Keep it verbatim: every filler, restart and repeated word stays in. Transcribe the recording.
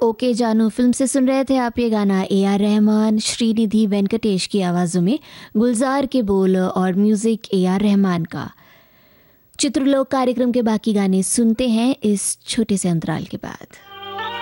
Okay जानू film से सुन रहे थे आप ये गाना। ए आर रहमान, श्रीनिधि वेंकटेश की आवाज़ों में, गुलजार के बोल और म्यूज़िक ए आर रहमान का। चित्रलोक कार्यक्रम के बाकी गाने सुनते हैं इस छोटे से अंतराल के बाद।